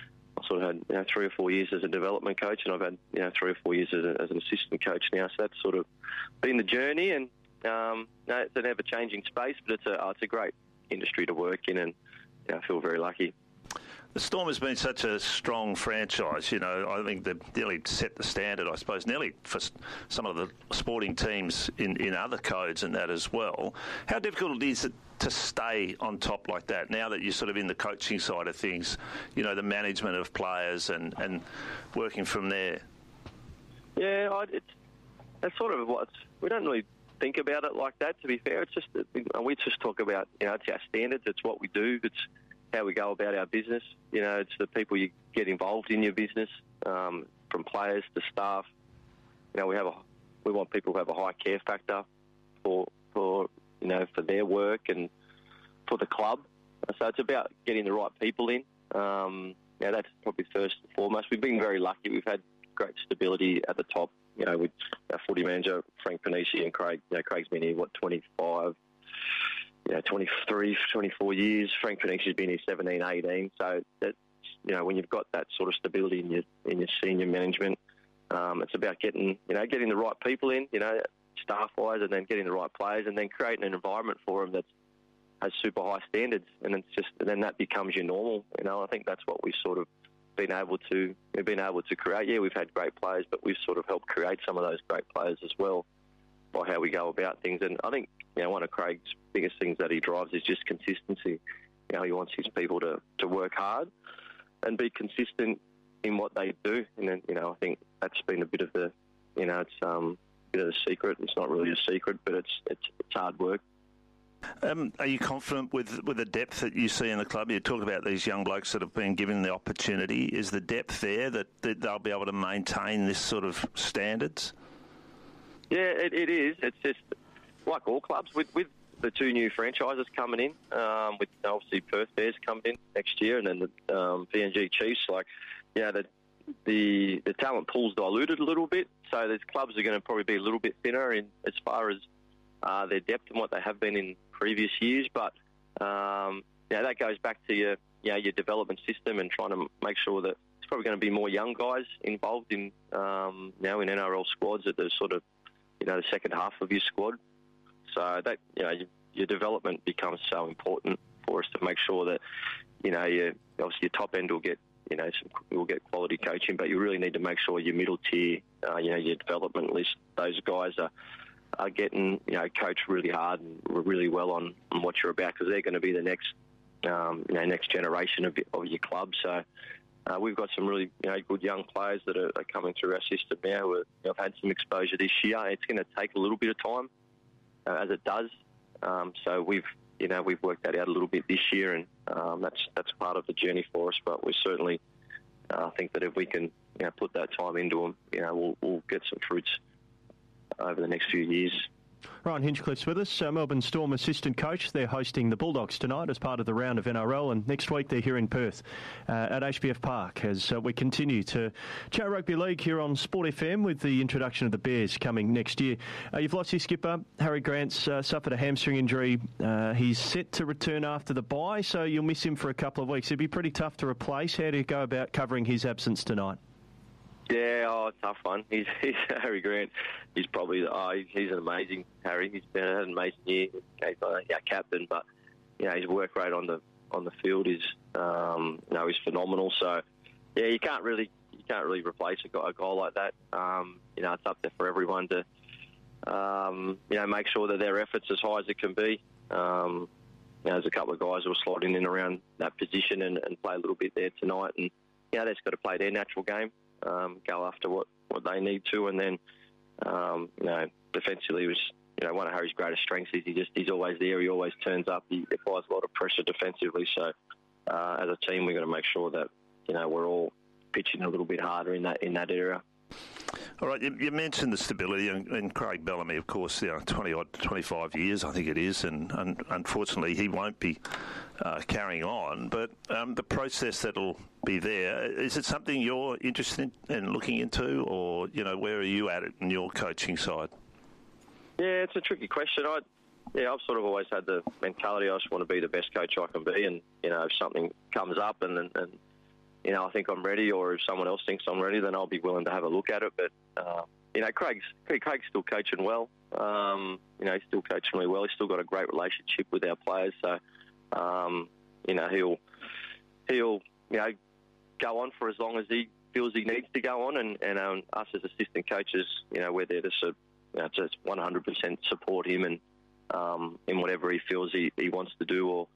I sort of had, you know, three or four years as a development coach, and I've had, you know, three or four years as, a, as an assistant coach now. So that's sort of been the journey, and um, no, it's an ever-changing space, but it's a, oh, it's a great industry to work in, and you know, I feel very lucky. The Storm has been such a strong franchise. You know, I think they've nearly set the standard, I suppose, nearly for some of the sporting teams in, in other codes and that as well. How difficult is it to stay on top like that now that you're sort of in the coaching side of things, you know, the management of players and, and working from there? Yeah, I, it's that's sort of what, we don't really think about it like that, to be fair. It's just, we just talk about, you know, it's our standards, it's what we do, it's how we go about our business. You know, it's the people you get involved in your business, um, from players to staff. You know, we have a we want people who have a high care factor for for you know for their work and for the club. So it's about getting the right people in. Um, yeah, that's probably first and foremost. We've been very lucky. We've had great stability at the top. You know, with our footy manager Frank Panisi and Craig. You know, Craig's been here what twenty-five. You know, twenty-three, twenty-four years. Frank Panisi's been here seventeen, eighteen. So that, you know, when you've got that sort of stability in your in your senior management, um, it's about getting, you know, getting the right people in, you know, staff-wise, and then getting the right players, and then creating an environment for them that's has super high standards, and it's just then that becomes your normal. You know, I think that's what we've sort of been able to we've been able to create. Yeah, we've had great players, but we've sort of helped create some of those great players as well by how we go about things. And I think, you know, one of Craig's biggest things that he drives is just consistency. You know, he wants his people to, to work hard and be consistent in what they do. And then, you know, I think that's been a bit of the, you know, it's um, a bit of a secret. It's not really a secret, but it's it's, it's hard work. Um, are you confident with, with the depth that you see in the club? You talk about these young blokes that have been given the opportunity. Is the depth there that, that they'll be able to maintain this sort of standards? Yeah, it, it is. It's just like all clubs with, with the two new franchises coming in, um, with obviously Perth Bears coming in next year, and then the um, P N G Chiefs. Like, yeah, the the the talent pool's diluted a little bit, so these clubs are going to probably be a little bit thinner in as far as uh, their depth and what they have been in previous years. But um, yeah, that goes back to your you know, your development system and trying to make sure that it's probably going to be more young guys involved in um, you know in N R L squads at the sort of you know the second half of your squad. So that you know your development becomes so important for us to make sure that you know you obviously your top end will get you know some, will get quality coaching, but you really need to make sure your middle tier, uh, you know your development list, those guys are are getting you know coached really hard and really well on, on what you're about, because they're going to be the next um, you know next generation of, of your club. So. Uh, we've got some really, you know, good young players that are, are coming through our system now who have had some exposure this year. It's going to take a little bit of time, uh, as it does. Um, so we've, you know, we've worked that out a little bit this year, and um, that's that's part of the journey for us. But we certainly uh, think that if we can, you know, put that time into them, you know, we'll, we'll get some fruits over the next few years. Ryan Hinchcliffe's with us, uh, Melbourne Storm assistant coach. They're hosting the Bulldogs tonight as part of the round of N R L, and next week they're here in Perth uh, at H B F Park as uh, we continue to chat rugby league here on Sport F M with the introduction of the Bears coming next year. Uh, you've lost your skipper. Harry Grant's uh, suffered a hamstring injury. Uh, he's set to return after the bye, so you'll miss him for a couple of weeks. It'd be pretty tough to replace. How do you go about covering his absence tonight? Yeah, oh, tough one. He's, he's Harry Grant. He's probably oh, he's an amazing Harry. He's been had an amazing year. He's our captain, but you know his work rate on the on the field is um, you know he's phenomenal. So yeah, you can't really you can't really replace a guy, a guy like that. Um, you know, it's up there for everyone to um, you know make sure that their effort's as high as it can be. Um, you know, there's a couple of guys who are sliding in around that position and, and play a little bit there tonight, and you know they've got to play their natural game. Um, go after what, what they need to, and then um, you know defensively was you know one of Harry's greatest strengths is he just he's always there, he always turns up, he applies a lot of pressure defensively. So uh, as a team, we've got to make sure that you know we're all pitching a little bit harder in that in that area. All right, you, you mentioned the stability, and, and Craig Bellamy, of course, you know, twenty odd, twenty-five years, I think it is, and, and unfortunately he won't be uh, carrying on. But um, the process that'll be there, is it something you're interested in looking into, or you know, where are you at it in your coaching side? Yeah, it's a tricky question. I, yeah, I've sort of always had the mentality I just want to be the best coach I can be, and you know, if something comes up and and, and you know, I think I'm ready, or if someone else thinks I'm ready, then I'll be willing to have a look at it. But, uh, you know, Craig's Craig's still coaching well. Um, you know, he's still coaching really well. He's still got a great relationship with our players. So, um, you know, he'll, he'll, you know, go on for as long as he feels he needs to go on. And, and um, us as assistant coaches, you know, we're there to, you know, just one hundred percent support him and um, in whatever he feels he, he wants to do, or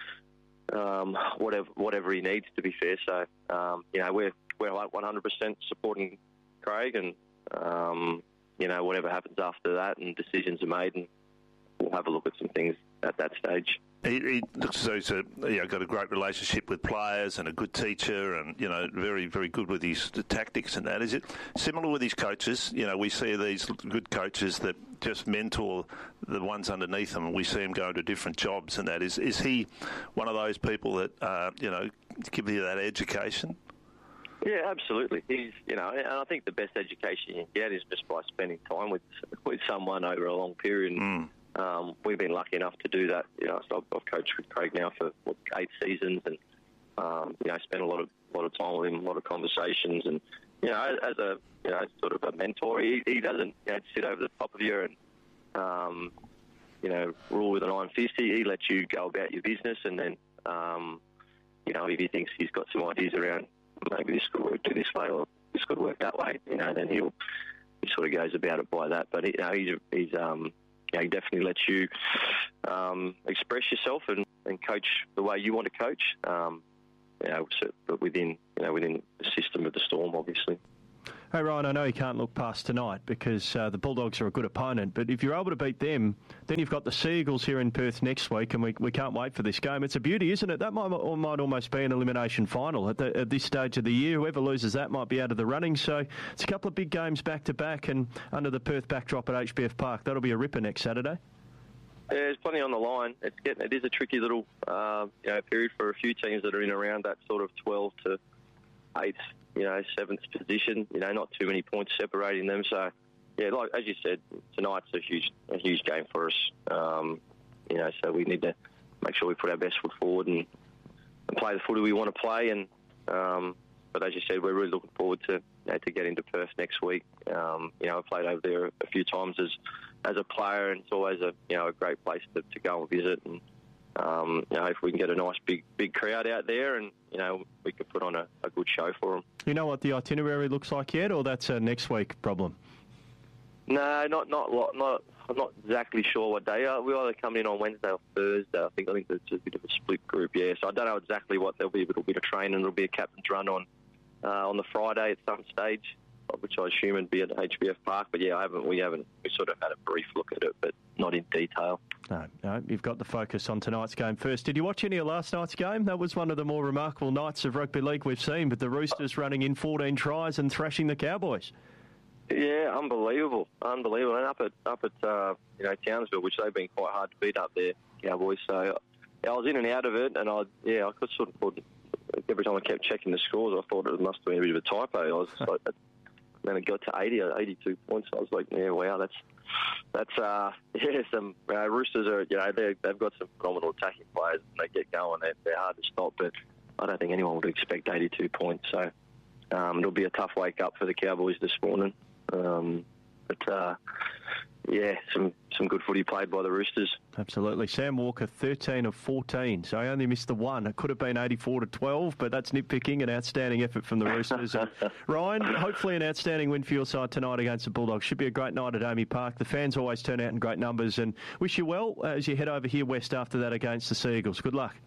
Um, whatever whatever he needs, to be fair. So, um, you know, we're we're like one hundred percent supporting Craig, and um, you know, whatever happens after that and decisions are made, and we'll have a look at some things at that stage. He, he looks as though he's a, you know, got a great relationship with players and a good teacher, and you know, very very good with his tactics and that. Is it similar with his coaches? You know, we see these good coaches that just mentor the ones underneath them, and we see him go into different jobs and that. Is is he one of those people that uh, you know give you that education? Yeah, absolutely. He's you know, and I think the best education you can get is just by spending time with with someone over a long period. And, mm. Um, we've been lucky enough to do that. You know, so I've, I've coached with Craig now for what, eight seasons, and um, you know, spent a lot of lot of time with him, a lot of conversations, and you know, as a you know, sort of a mentor, he, he doesn't you know, sit over the top of you and um, you know, rule with a nine fifty. He lets you go about your business, and then, um, you know, if he thinks he's got some ideas around maybe this could work do this way or this could work that way, you know, then he'll he sort of goes about it by that. But you know, he's he's um, you know, he definitely lets you um, express yourself and, and coach the way you want to coach. Um, you know, but within you know within the system of the Storm, obviously. Hey, Ryan, I know you can't look past tonight because uh, the Bulldogs are a good opponent, but if you're able to beat them, then you've got the Seagulls here in Perth next week, and we, we can't wait for this game. It's a beauty, isn't it? That might, or might almost be an elimination final at, the, at this stage of the year. Whoever loses that might be out of the running. So it's a couple of big games back-to-back, and under the Perth backdrop at H B F Park. That'll be a ripper next Saturday. Yeah, there's plenty on the line. It's getting, it is a tricky little uh, you know, period for a few teams that are in around that sort of twelve to eighth, you know, seventh position. You know, not too many points separating them. So, yeah, like as you said, tonight's a huge, a huge game for us. Um, you know, so we need to make sure we put our best foot forward and, and play the footy we want to play. And um, but as you said, we're really looking forward to you know, to get into Perth next week. Um, you know, I played over there a few times as as a player, and it's always a you know a great place to, to go and visit. And um, you know, if we can get a nice big big crowd out there, and you know, we could put on a, a good show for them. You know what the itinerary looks like yet, or that's a next week problem? No, not not not. I'm not exactly sure what day. Uh, we either come in on Wednesday or Thursday. I think I think it's a bit of a split group. Yeah, so I don't know exactly what. There'll be a little bit of training. There'll be a captain's run on uh, on the Friday at some stage, which I assume would be at H B F Park. But yeah, I haven't. We haven't. We sort of had a brief look at it, but not in detail. No, no, you've got the focus on tonight's game first. Did you watch any of last night's game? That was one of the more remarkable nights of rugby league we've seen, with the Roosters running in fourteen tries and thrashing the Cowboys. Yeah, unbelievable, unbelievable. And up at up at uh, you know Townsville, which they've been quite hard to beat up there, Cowboys. So yeah, I was in and out of it, and I yeah I could sort of thought, every time I kept checking the scores, I thought it must have been a bit of a typo. I was like, then it got to eighty, eighty-two points. I was like, yeah, wow, that's that's uh, yeah. Some uh, Roosters are you know they've got some phenomenal attacking players, and they get going. They're, they're hard to stop, but I don't think anyone would expect eighty-two points. So um, it'll be a tough wake up for the Cowboys this morning. Um, but, uh, yeah, some, some good footy played by the Roosters. Absolutely. Sam Walker, thirteen of fourteen, so I only missed the one. It could have been eighty-four to twelve, but that's nitpicking. An outstanding effort from the Roosters. And Ryan, hopefully an outstanding win for your side tonight against the Bulldogs. Should be a great night at A A M I Park. The fans always turn out in great numbers, and wish you well as you head over here west after that against the Seagulls. Good luck.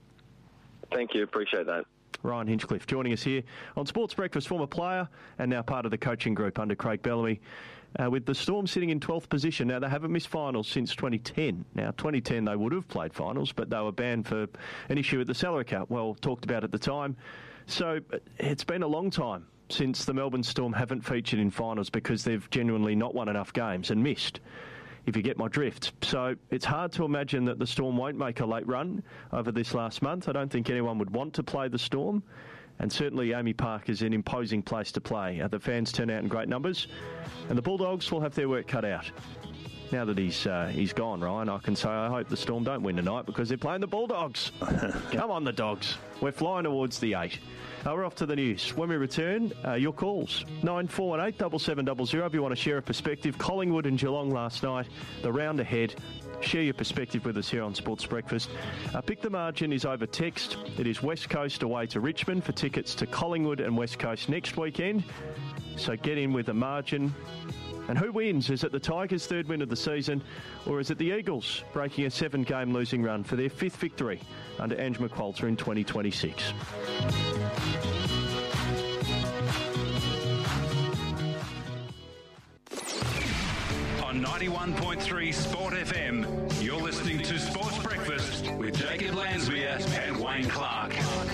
Thank you. Appreciate that. Ryan Hinchcliffe joining us here on Sports Breakfast, former player and now part of the coaching group under Craig Bellamy, uh, with the Storm sitting in twelfth position. Now, they haven't missed finals since twenty ten. Now, twenty ten they would have played finals, but they were banned for an issue at the Salary Cup, well talked about at the time. So it's been a long time since the Melbourne Storm haven't featured in finals because they've genuinely not won enough games and missed, if you get my drift. So it's hard to imagine that the Storm won't make a late run over this last month. I don't think anyone would want to play the Storm, and certainly A A M I Park is an imposing place to play. Uh, the fans turn out in great numbers, and the Bulldogs will have their work cut out. Now that he's uh, he's gone, Ryan, I can say I hope the Storm don't win tonight because they're playing the Bulldogs. Come on, the Dogs. We're flying towards the eight. Uh, we're off to the news. When we return, uh, your calls. nine four one eight, seven seven zero zero if you want to share a perspective. Collingwood and Geelong last night, the round ahead. Share your perspective with us here on Sports Breakfast. Uh, Pick the Margin is over text. It is West Coast away to Richmond for tickets to Collingwood and West Coast next weekend. So get in with a margin. And who wins? Is it the Tigers' third win of the season, or is it the Eagles breaking a seven-game losing run for their fifth victory under Ange McQualter in twenty twenty-six? On ninety-one point three Sport F M, you're listening to Sports Breakfast with Jacob Lansmere and Wayne Clark.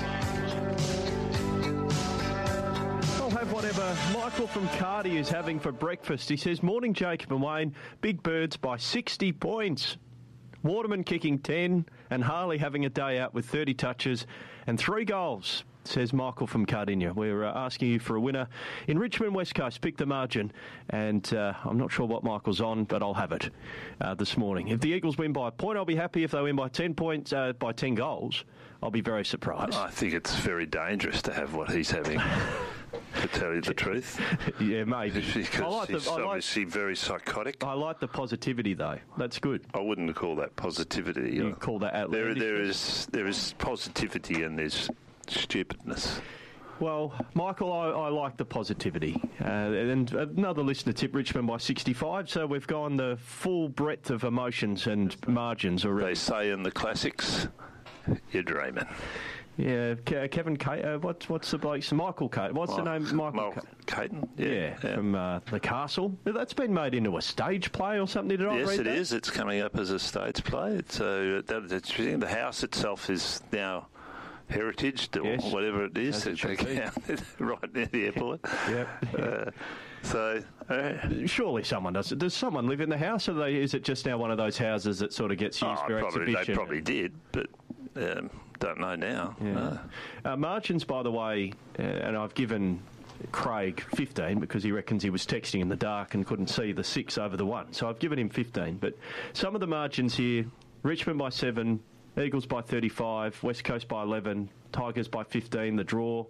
I'll have whatever Michael from Cardi is having for breakfast. He says, morning Jacob and Wayne, Big Birds by sixty points. Waterman kicking ten and Harley having a day out with thirty touches and three goals, says Michael from Cardinia. We're uh, asking you for a winner in Richmond, West Coast. Pick the margin. And uh, I'm not sure what Michael's on, but I'll have it uh, this morning. If the Eagles win by a point, I'll be happy. If they win by ten points, uh, by ten goals, I'll be very surprised. I think it's very dangerous to have what he's having. to tell you the truth. Yeah, maybe. Because I like he's the, I like, obviously very psychotic. I like the positivity, though. That's good. I wouldn't call that positivity. You know. Call that there, outlandish. there is there is positivity and there's stupidness. Well, Michael, I, I like the positivity. Uh, and another listener tip, Richmond by sixty-five, so we've gone the full breadth of emotions and margins already. They say in the classics, you're dreaming. Yeah, Ke- Kevin Kate, uh, what, what's the bloke's Michael Kate? What's Michael, the name? Michael Michael Caton? Yeah, yeah, yeah. from uh, The Castle. That's been made into a stage play or something, did I yes, read it that? is. It's coming up as a stage play. So that, that's, the house itself is now heritage or yes. whatever it is. As it should be. Right near the airport. Yep. Uh, so, uh, surely someone does it. Does someone live in the house, or they, is it just now one of those houses that sort of gets used oh, for probably, exhibition? They probably did, but um, don't know now. Yeah. No. Uh, margins, by the way, uh, and I've given Craig fifteen because he reckons he was texting in the dark and couldn't see the six over the one. So I've given him fifteen. But some of the margins here: Richmond by seven, Eagles by thirty-five, West Coast by eleven, Tigers by fifteen, the draw.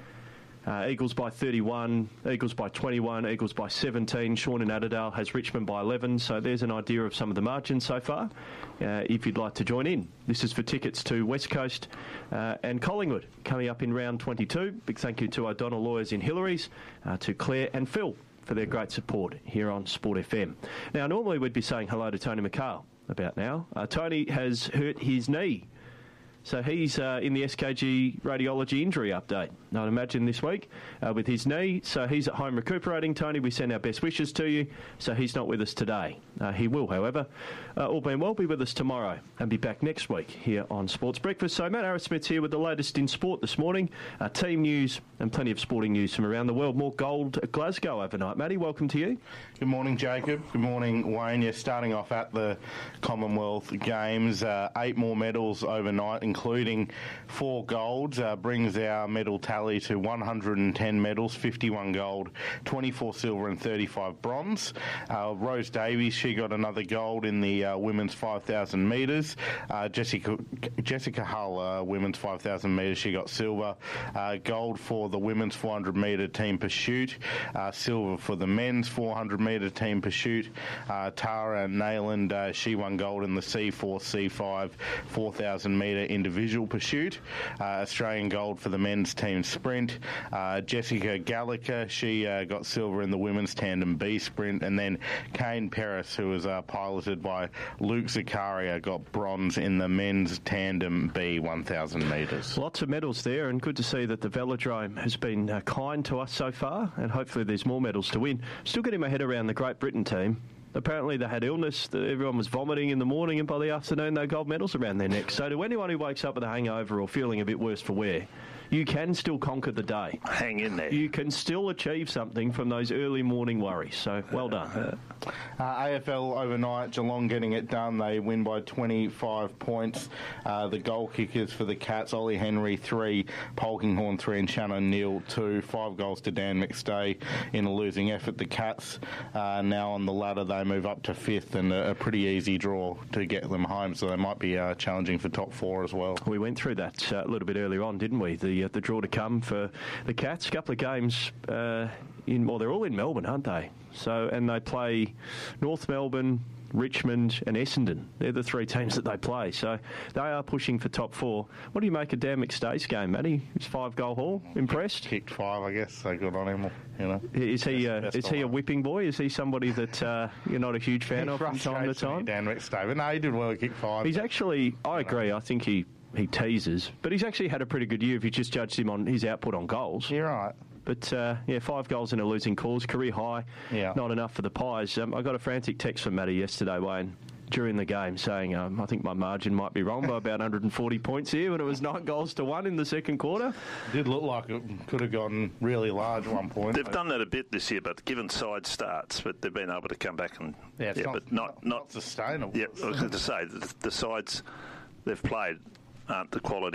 Uh, Eagles by thirty-one, Eagles by twenty-one, Eagles by seventeen. Sean in Adderdale has Richmond by eleven. So there's an idea of some of the margins so far, uh, if you'd like to join in. This is for tickets to West Coast uh, and Collingwood coming up in round twenty-two. Big thank you to O'Donnell Lawyers in Hillary's, uh, to Claire and Phil for their great support here on Sport F M. Now, normally we'd be saying hello to Tony McHale about now. Uh, Tony has hurt his knee. So he's uh, in the S K G radiology injury update, I'd imagine, this week uh, with his knee. So he's at home recuperating. Tony, we send our best wishes to you. So he's not with us today. Uh, he will, however, uh, all being well, be with us tomorrow and be back next week here on Sports Breakfast. So Matt Arrowsmith's here with the latest in sport this morning, uh, team news and plenty of sporting news from around the world. More gold at Glasgow overnight. Matty, welcome to you. Good morning, Jacob. Good morning, Wayne. You're starting off at the Commonwealth Games. Uh, eight more medals overnight, including four golds, uh, brings our medal tally to one hundred ten medals, fifty-one gold, twenty-four silver and thirty-five bronze. Uh, Rose Davies, she got another gold in the uh, women's five thousand metres. Uh, Jessica Jessica Hull, uh, women's five thousand metres, she got silver. Uh, gold for the women's four hundred metre team pursuit. Uh, silver for the men's four hundred metre team pursuit. Uh, Tara Nayland, uh, she won gold in the C four C five four thousand metre individual pursuit. Uh, Australian gold for the men's team sprint. Uh, Jessica Gallagher, she uh, got silver in the women's tandem B sprint. And then Kane Paris, who was uh, piloted by Luke Zakaria, got bronze in the men's tandem B one thousand metres. Lots of medals there, and good to see that the Velodrome has been uh, kind to us so far, and hopefully there's more medals to win. Still getting my head around the Great Britain team. Apparently they had illness, everyone was vomiting in the morning, and by the afternoon they had gold medals around their necks. So to anyone who wakes up with a hangover or feeling a bit worse for wear, you can still conquer the day. Hang in there. You can still achieve something from those early morning worries. So well done. Uh, A F L overnight, Geelong getting it done. They win by twenty-five points. Uh, the goal kickers for the Cats, Ollie Henry three, Polkinghorne three, and Shannon Neal two. Five goals to Dan McStay in a losing effort. The Cats uh, now on the ladder. They move up to fifth, and a, a pretty easy draw to get them home. So they might be uh, challenging for top four as well. We went through that uh, a little bit earlier on, didn't we? The uh, the draw to come for the Cats. A couple of games uh, in, well, they're all in Melbourne, aren't they? So, and they play North Melbourne, Richmond and Essendon. They're the three teams that they play. So they are pushing for top four. What do you make of Dan McStay's game, Matty? His five-goal haul. Impressed? Kicked five, I guess. So good on him, you know. Is he, best, uh, best is he a whipping boy? Is he somebody that uh, you're not a huge fan he of from time to time? Me, Dan McStay. But no, he did well to kick five. He's actually, I agree, I think he... He teases, but he's actually had a pretty good year if you just judged him on his output on goals. You're right. But, uh, yeah, five goals in a losing cause, career high, yeah. Not enough for the Pies. Um, I got a frantic text from Matty yesterday, Wayne, during the game saying, um, I think my margin might be wrong by about one hundred forty points here when it was nine goals to one in the second quarter. It did look like it could have gone really large at one point. They've done that a bit this year, but given side starts, but they've been able to come back and... Yeah, it's yeah not, but not, not, not, not sustainable. Yeah, I was going to say, the, the sides they've played aren't the quality that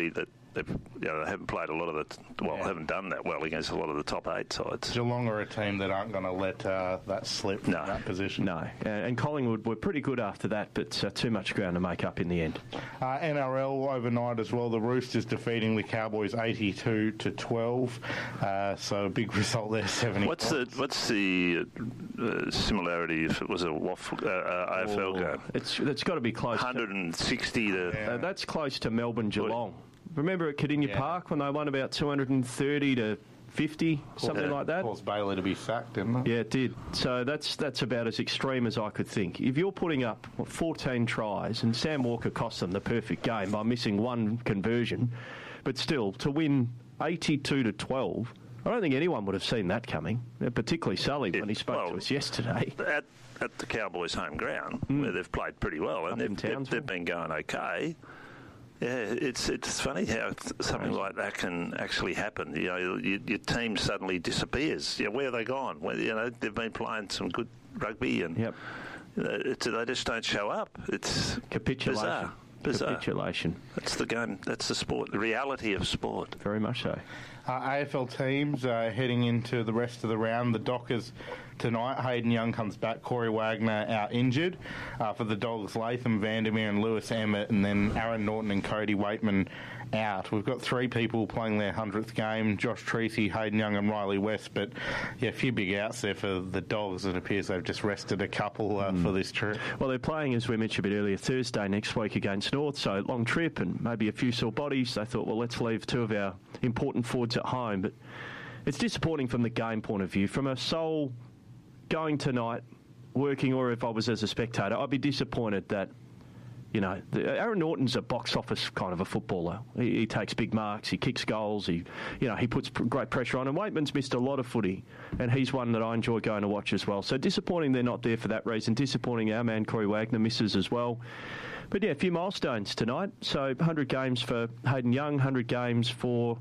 they've, you know, they haven't played a lot of the, well, yeah. haven't done that well against a lot of the top eight sides. Geelong are a team that aren't going to let uh, that slip from no. that position. No, and Collingwood were pretty good after that, but uh, too much ground to make up in the end. Uh, N R L overnight as well. The Roosters defeating the Cowboys eighty-two to twelve. Uh, so a big result there, seventy. What's the what's the uh, similarity if it was a waffle, uh, uh, A F L oh, game? It's it's got to be close. one hundred sixty to. Yeah. Uh, that's close to Melbourne Geelong. Remember at Cardinia yeah. Park when they won about two hundred thirty to fifty, something yeah. like that? Caused Bailey to be sacked, didn't it? Yeah, it did. So that's that's about as extreme as I could think. If you're putting up what, fourteen tries, and Sam Walker cost them the perfect game by missing one conversion, but still, to win eighty-two to twelve, I don't think anyone would have seen that coming, particularly Sully when he spoke well, to us yesterday. At, at the Cowboys' home ground, mm. where they've played pretty well, and they've, they've, they've been going okay. Yeah, it's it's funny how something like that can actually happen. You know, your, your team suddenly disappears. You know, where are they gone? Where, you know, they've been playing some good rugby, and yep. you know, it's, they just don't show up. It's capitulation. Bizarre. Bizarre. Capitulation. That's the game. That's the sport. The reality of sport. Very much so. Uh, A F L teams uh, heading into the rest of the round. The Dockers tonight. Hayden Young comes back. Corey Wagner out injured. Uh, for the Dogs, Latham, Vandermeer and Lewis Emmett, and then Aaron Norton and Cody Waitman out. We've got three people playing their hundredth game. Josh Treacy, Hayden Young and Riley West. But, yeah, a few big outs there for the Dogs. It appears they've just rested a couple uh, mm. for this trip. Well, they're playing, as we mentioned a bit earlier, Thursday next week against North, so long trip and maybe a few sore bodies. They thought, well, let's leave two of our important forwards at home. But it's disappointing from the game point of view. From a sole going tonight, working, or if I was as a spectator, I'd be disappointed that, you know, the, Aaron Norton's a box office kind of a footballer. He, he takes big marks, he kicks goals, he, you know, he puts pr- great pressure on. And Waitman's missed a lot of footy, and he's one that I enjoy going to watch as well. So disappointing they're not there for that reason. Disappointing our man Corey Wagner misses as well. But yeah, a few milestones tonight. So one hundred games for Hayden Young, one hundred games for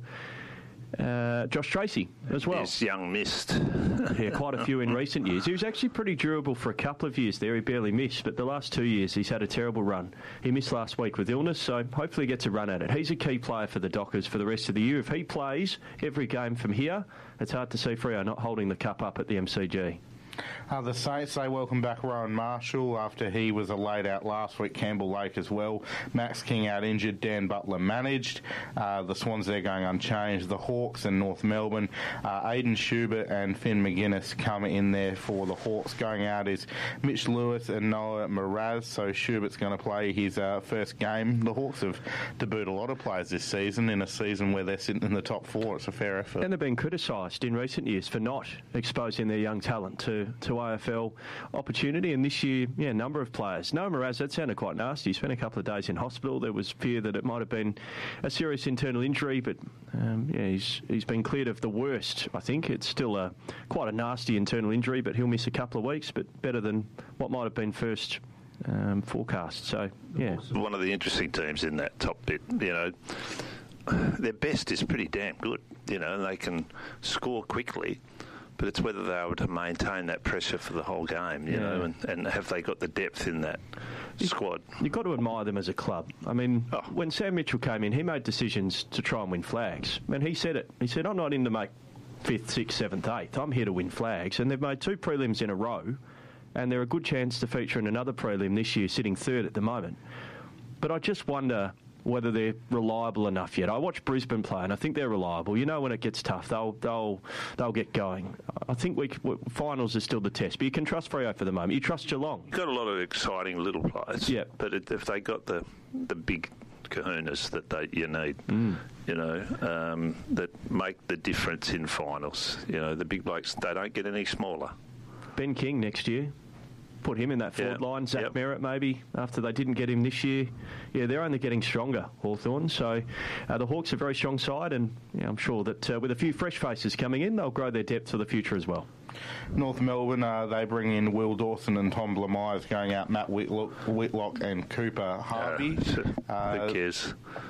Uh, Josh Treacy as well. Yes, Young missed. Yeah, quite a few in recent years. He was actually pretty durable for a couple of years there. He barely missed, but the last two years he's had a terrible run. He missed last week with illness, so hopefully he gets a run at it. He's a key player for the Dockers for the rest of the year. If he plays every game from here, it's hard to see Freo not holding the cup up at the M C G. Uh, the Saints, they welcome back Rowan Marshall after he was a laid out last week. Campbell Lake as well. Max King out injured. Dan Butler managed. Uh, the Swans, they're going unchanged. The Hawks and North Melbourne. Uh, Aidan Schubert and Finn McGuinness come in there for the Hawks. Going out is Mitch Lewis and Noah Mraz. So Schubert's going to play his uh, first game. The Hawks have debuted a lot of players this season in a season where they're sitting in the top four. It's a fair effort. And they've been criticised in recent years for not exposing their young talent to, to A F L opportunity, and this year, yeah, a number of players. Noah Mraz, that sounded quite nasty. He spent a couple of days in hospital. There was fear that it might have been a serious internal injury, but um, yeah, he's he's been cleared of the worst. I think it's still a quite a nasty internal injury, but he'll miss a couple of weeks. But better than what might have been first um, forecast. So yeah, one of the interesting teams in that top bit. You know, their best is pretty damn good. You know, and they can score quickly. But it's whether they're able to maintain that pressure for the whole game, you yeah. know, and, and have they got the depth in that squad? You've got to admire them as a club. I mean, oh. when Sam Mitchell came in, he made decisions to try and win flags. And he said it. He said, I'm not in to make fifth, sixth, seventh, eighth. I'm here to win flags. And they've made two prelims in a row, and they're a good chance to feature in another prelim this year, sitting third at the moment. But I just wonder whether they're reliable enough yet. I watch Brisbane play, and I think they're reliable. You know, when it gets tough, they'll they'll they'll get going. I think we finals is still the test, but you can trust Freo for the moment. You trust Geelong. You've got a lot of exciting little players, yeah. But it, if they got the the big kahunas that they you need, mm. you know, um, that make the difference in finals. You know, the big blokes, they don't get any smaller. Ben King next year. Put him in that forward yeah. line. Zach yep. Merritt maybe after they didn't get him this year. Yeah, they're only getting stronger, Hawthorn. So uh, the Hawks are a very strong side, and yeah, I'm sure that uh, with a few fresh faces coming in, they'll grow their depth for the future as well. North Melbourne, uh, they bring in Will Dawson and Tom Blamires, going out Matt Whitlock, Whitlock and Cooper Harvey. Uh, uh, who cares?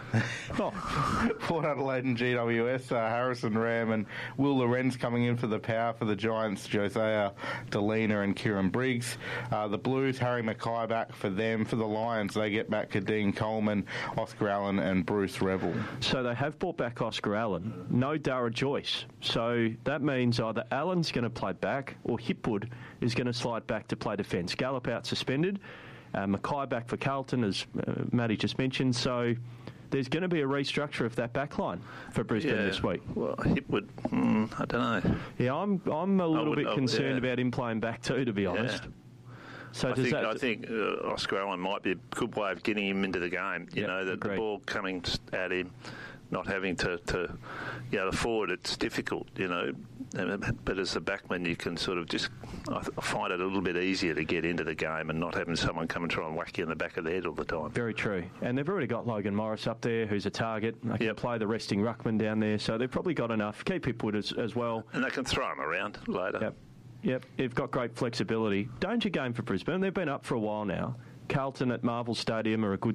oh. Port Adelaide and G W S, uh, Harrison Ram and Will Lorenz coming in for the power for the Giants, Josiah Delina and Kieran Briggs. Uh, the Blues, Harry Mackay back for them. For the Lions, they get back Dean Coleman, Oscar Allen and Bruce Revel. So they have brought back Oscar Allen. No Dara Joyce. So that means either Allen's going to play back or Hipwood is going to slide back to play defence. Gallup out suspended. Uh, Mackay back for Carlton, as uh, Matty just mentioned. So there's going to be a restructure of that back line for Brisbane yeah, this week. Well, Hipwood, mm, I don't know. Yeah, I'm I'm a little would, bit I, concerned yeah. about him playing back too, to be honest. Yeah. So I does think, that? I think uh, Oscar Allen might be a good way of getting him into the game. You Yep, know, the, the agreed. ball coming at him, not having to, to, you know, the forward, it's difficult, you know. But as a backman, you can sort of just, I find it a little bit easier to get into the game and not having someone come and try and whack you in the back of the head all the time. Very true. And they've already got Logan Morris up there, who's a target. They can Yep. play the resting ruckman down there, so they've probably got enough. Keep Hipwood as, as well. And they can throw him around later. Yep. Yep, they've got great flexibility. Danger game for Brisbane. They've been up for a while now. Carlton at Marvel Stadium are a good